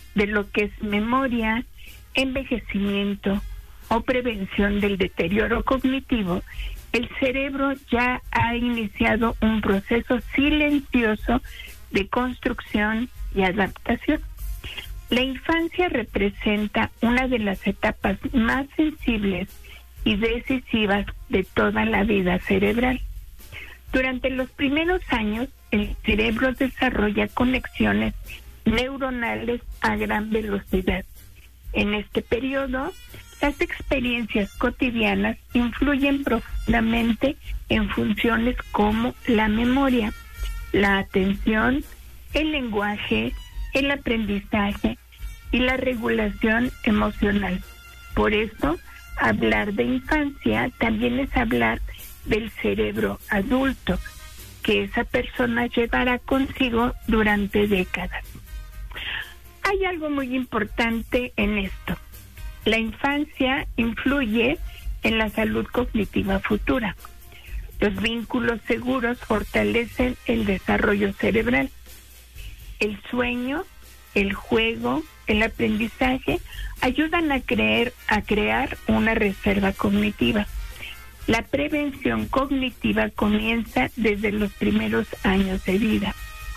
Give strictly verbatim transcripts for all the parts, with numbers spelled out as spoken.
de lo que es memoria, envejecimiento o prevención del deterioro cognitivo, el cerebro ya ha iniciado un proceso silencioso de construcción y adaptación. La infancia representa una de las etapas más sensibles y decisivas de toda la vida cerebral. Durante los primeros años, el cerebro desarrolla conexiones neuronales a gran velocidad. En este periodo, las experiencias cotidianas influyen profundamente en funciones como la memoria, la atención, el lenguaje, el aprendizaje y la regulación emocional. Por eso, hablar de infancia también es hablar del cerebro adulto, que esa persona llevará consigo durante décadas. Hay algo muy importante en esto. La infancia influye en la salud cognitiva futura. Los vínculos seguros fortalecen el desarrollo cerebral. El sueño, el juego, el aprendizaje ayudan a creer, a crear una reserva cognitiva. La prevención cognitiva comienza desde los primeros años de vida.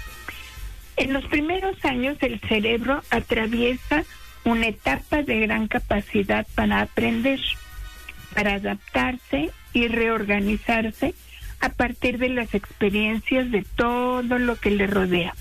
En los primeros años el cerebro atraviesa una etapa de gran capacidad para aprender, para adaptarse y reorganizarse a partir de las experiencias de todo lo que le rodea.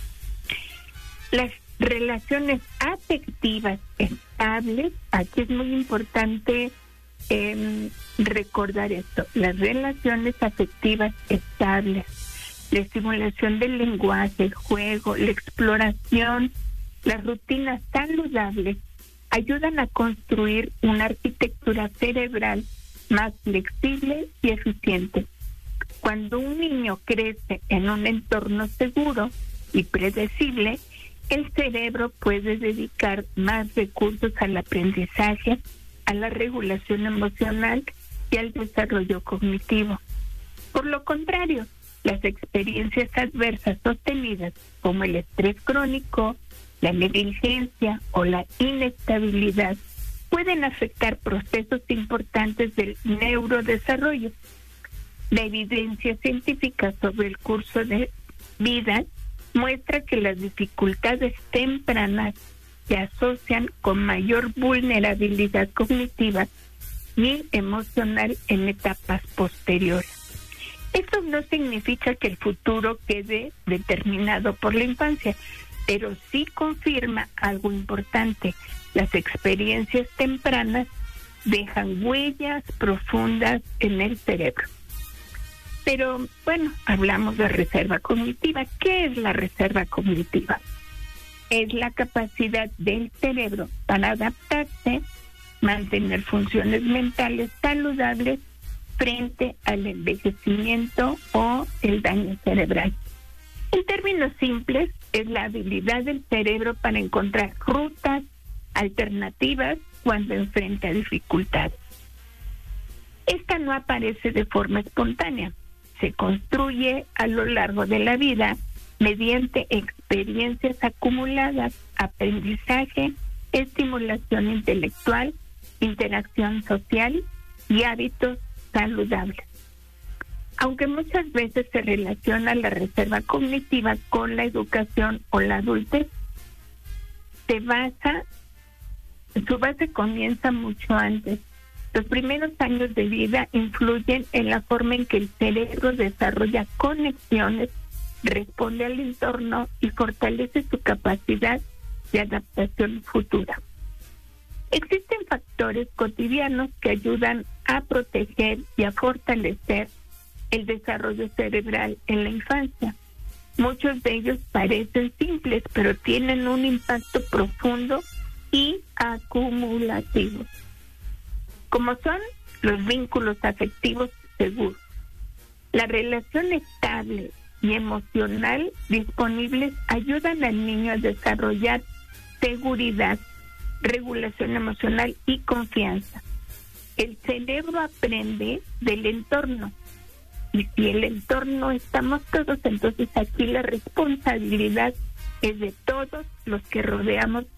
Las relaciones afectivas estables, aquí es muy importante eh, recordar esto, las relaciones afectivas estables, la estimulación del lenguaje, el juego, la exploración, las rutinas saludables ayudan a construir una arquitectura cerebral más flexible y eficiente. Cuando un niño crece en un entorno seguro y predecible, el cerebro puede dedicar más recursos al aprendizaje, a la regulación emocional y al desarrollo cognitivo. Por lo contrario, las experiencias adversas sostenidas, como el estrés crónico, la negligencia o la inestabilidad, pueden afectar procesos importantes del neurodesarrollo. La evidencia científica sobre el curso de vida muestra que las dificultades tempranas se asocian con mayor vulnerabilidad cognitiva y emocional en etapas posteriores. Esto no significa que el futuro quede determinado por la infancia, pero sí confirma algo importante. Las experiencias tempranas dejan huellas profundas en el cerebro. Pero, bueno, hablamos de reserva cognitiva. ¿Qué es la reserva cognitiva? Es la capacidad del cerebro para adaptarse, mantener funciones mentales saludables frente al envejecimiento o el daño cerebral. En términos simples, es la habilidad del cerebro para encontrar rutas alternativas cuando enfrenta dificultades. Esta no aparece de forma espontánea. Se construye a lo largo de la vida mediante experiencias acumuladas, aprendizaje, estimulación intelectual, interacción social y hábitos saludables. Aunque muchas veces se relaciona la reserva cognitiva con la educación o la adultez, se basa, su base comienza mucho antes. Los primeros años de vida influyen en la forma en que el cerebro desarrolla conexiones, responde al entorno y fortalece su capacidad de adaptación futura. Existen factores cotidianos que ayudan a proteger y a fortalecer el desarrollo cerebral en la infancia. Muchos de ellos parecen simples, pero tienen un impacto profundo y acumulativo, como son los vínculos afectivos seguros, la relación estable y emocional disponibles ayudan al niño a desarrollar seguridad, regulación emocional y confianza. El cerebro aprende del entorno, y si el entorno estamos todos, entonces aquí la responsabilidad es de todos los que rodeamos